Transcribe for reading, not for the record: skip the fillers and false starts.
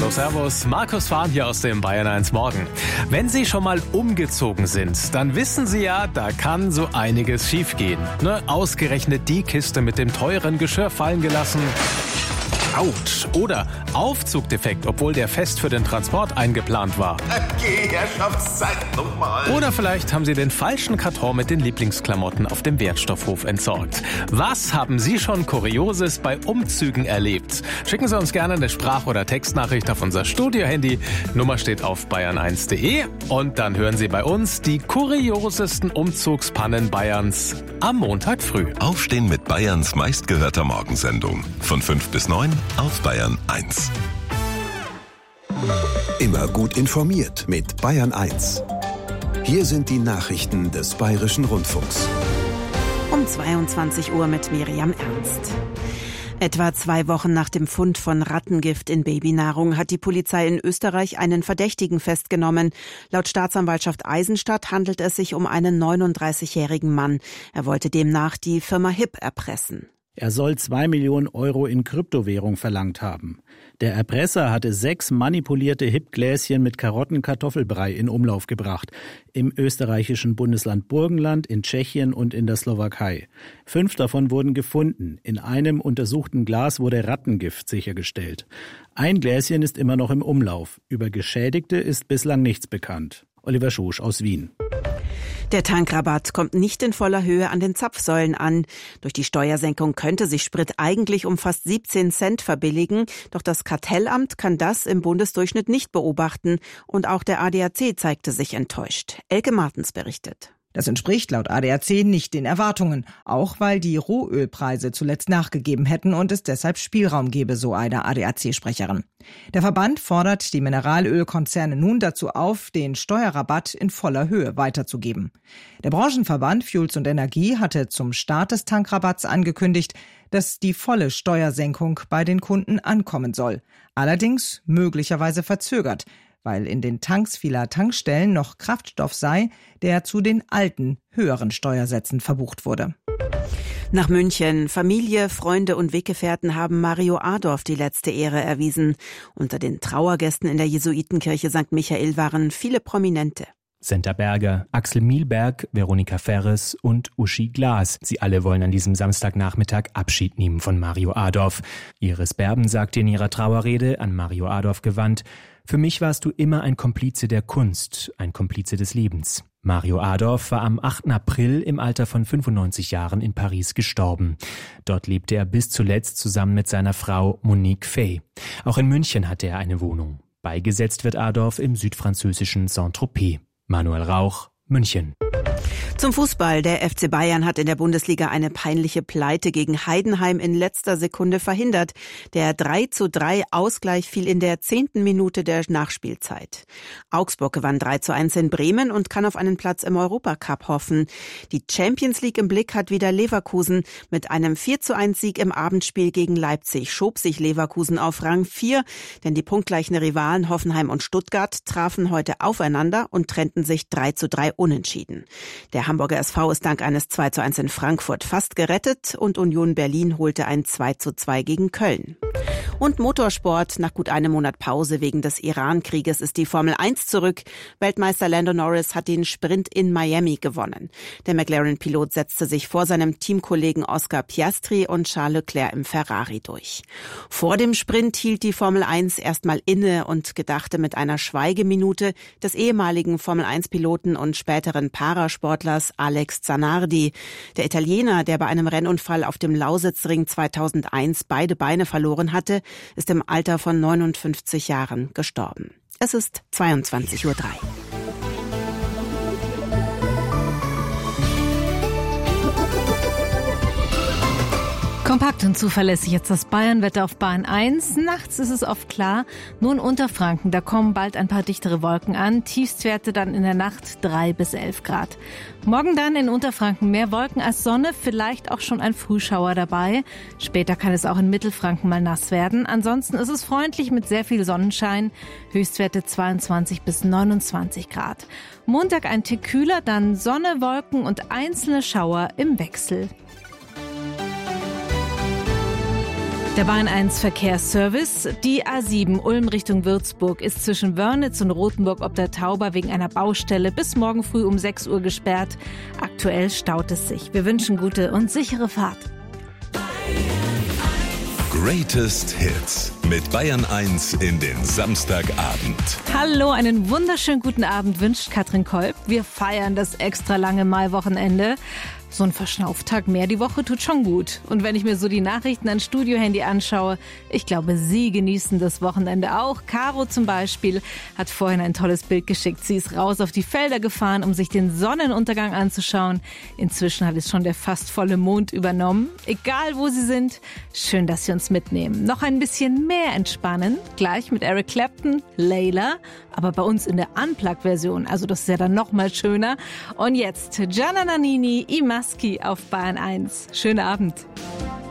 Hallo, servus. Markus Fahn hier aus dem Bayern 1 Morgen. Wenn Sie schon mal umgezogen sind, dann wissen Sie ja, da kann so einiges schiefgehen. Ausgerechnet die Kiste mit dem teuren Geschirr fallen gelassen. Autsch. Oder Aufzugdefekt, obwohl der fest für den Transport eingeplant war. Okay, Herrschaftszeit nochmal. Oder vielleicht haben Sie den falschen Karton mit den Lieblingsklamotten auf dem Wertstoffhof entsorgt. Was haben Sie schon Kurioses bei Umzügen erlebt? Schicken Sie uns gerne eine Sprach- oder Textnachricht auf unser Studio-Handy. Nummer steht auf bayern1.de. Und dann hören Sie bei uns die kuriosesten Umzugspannen Bayerns am Montag früh. Aufstehen mit Bayerns meistgehörter Morgensendung. Von 5 bis 9 auf Bayern 1. Immer gut informiert mit Bayern 1. Hier sind die Nachrichten des Bayerischen Rundfunks. Um 22 Uhr mit Miriam Ernst. Etwa 2 Wochen nach dem Fund von Rattengift in Babynahrung hat die Polizei in Österreich einen Verdächtigen festgenommen. Laut Staatsanwaltschaft Eisenstadt handelt es sich um einen 39-jährigen Mann. Er wollte demnach die Firma HIP erpressen. Er soll 2 Millionen Euro in Kryptowährung verlangt haben. Der Erpresser hatte 6 manipulierte HIP-Gläschen mit Karottenkartoffelbrei in Umlauf gebracht. Im österreichischen Bundesland Burgenland, in Tschechien und in der Slowakei. 5 davon wurden gefunden. In einem untersuchten Glas wurde Rattengift sichergestellt. Ein Gläschen ist immer noch im Umlauf. Über Geschädigte ist bislang nichts bekannt. Oliver Schosch aus Wien. Der Tankrabatt kommt nicht in voller Höhe an den Zapfsäulen an. Durch die Steuersenkung könnte sich Sprit eigentlich um fast 17 Cent verbilligen. Doch das Kartellamt kann das im Bundesdurchschnitt nicht beobachten. Und auch der ADAC zeigte sich enttäuscht. Elke Martens berichtet. Das entspricht laut ADAC nicht den Erwartungen, auch weil die Rohölpreise zuletzt nachgegeben hätten und es deshalb Spielraum gebe, so eine ADAC-Sprecherin. Der Verband fordert die Mineralölkonzerne nun dazu auf, den Steuerrabatt in voller Höhe weiterzugeben. Der Branchenverband Fuels und Energie hatte zum Start des Tankrabatts angekündigt, dass die volle Steuersenkung bei den Kunden ankommen soll. Allerdings möglicherweise verzögert, weil in den Tanks vieler Tankstellen noch Kraftstoff sei, der zu den alten, höheren Steuersätzen verbucht wurde. Nach München. Familie, Freunde und Weggefährten haben Mario Adorf die letzte Ehre erwiesen. Unter den Trauergästen in der Jesuitenkirche St. Michael waren viele Prominente. Senta Berger, Axel Mielberg, Veronika Ferres und Uschi Glas. Sie alle wollen an diesem Samstagnachmittag Abschied nehmen von Mario Adorf. Iris Berben sagte in ihrer Trauerrede, an Mario Adorf gewandt: Für mich warst du immer ein Komplize der Kunst, ein Komplize des Lebens. Mario Adorf war am 8. April im Alter von 95 Jahren in Paris gestorben. Dort lebte er bis zuletzt zusammen mit seiner Frau Monique Fay. Auch in München hatte er eine Wohnung. Beigesetzt wird Adorf im südfranzösischen Saint-Tropez. Manuel Rauch, München. Zum Fußball. Der FC Bayern hat in der Bundesliga eine peinliche Pleite gegen Heidenheim in letzter Sekunde verhindert. Der 3:3 Ausgleich fiel in der 10. Minute der Nachspielzeit. Augsburg gewann 3:1 in Bremen und kann auf einen Platz im Europacup hoffen. Die Champions League im Blick hat wieder Leverkusen. Mit einem 4:1 Sieg im Abendspiel gegen Leipzig schob sich Leverkusen auf Rang 4, denn die punktgleichen Rivalen Hoffenheim und Stuttgart trafen heute aufeinander und trennten sich 3:3 unentschieden. Der Hamburger SV ist dank eines 2:1 in Frankfurt fast gerettet und Union Berlin holte ein 2:2 gegen Köln. Und Motorsport. Nach gut einem Monat Pause wegen des Iran-Krieges ist die Formel 1 zurück. Weltmeister Lando Norris hat den Sprint in Miami gewonnen. Der McLaren-Pilot setzte sich vor seinem Teamkollegen Oscar Piastri und Charles Leclerc im Ferrari durch. Vor dem Sprint hielt die Formel 1 erstmal inne und gedachte mit einer Schweigeminute des ehemaligen Formel 1-Piloten und späteren Parasportlers Alex Zanardi. Der Italiener, der bei einem Rennunfall auf dem Lausitzring 2001 beide Beine verloren hatte, ist im Alter von 59 Jahren gestorben. Es ist 22:03 Uhr. Kompakt und zuverlässig jetzt das Bayernwetter auf Bayern 1. Nachts ist es oft klar, nur in Unterfranken, da kommen bald ein paar dichtere Wolken an. Tiefstwerte dann in der Nacht 3 bis 11 Grad. Morgen dann in Unterfranken mehr Wolken als Sonne, vielleicht auch schon ein Frühschauer dabei. Später kann es auch in Mittelfranken mal nass werden. Ansonsten ist es freundlich mit sehr viel Sonnenschein. Höchstwerte 22 bis 29 Grad. Montag ein Tick kühler, dann Sonne, Wolken und einzelne Schauer im Wechsel. Der Bayern 1 Verkehrsservice. Die A7 Ulm Richtung Würzburg ist zwischen Wörnitz und Rothenburg ob der Tauber wegen einer Baustelle bis morgen früh um 6 Uhr gesperrt. Aktuell staut es sich. Wir wünschen gute und sichere Fahrt. Greatest Hits mit Bayern 1 in den Samstagabend. Hallo, einen wunderschönen guten Abend wünscht Katrin Kolb. Wir feiern das extra lange Maiwochenende. So ein Verschnauftag mehr die Woche tut schon gut. Und wenn ich mir so die Nachrichten an Studiohandy anschaue, ich glaube, Sie genießen das Wochenende auch. Caro zum Beispiel hat vorhin ein tolles Bild geschickt. Sie ist raus auf die Felder gefahren, um sich den Sonnenuntergang anzuschauen. Inzwischen hat es schon der fast volle Mond übernommen. Egal wo Sie sind, schön, dass Sie uns mitnehmen. Noch ein bisschen mehr entspannen, gleich mit Eric Clapton, Layla, aber bei uns in der Unplugged-Version. Also das ist ja dann noch mal schöner. Und jetzt Gianna Nannini, Imaski auf Bayern 1. Schönen Abend.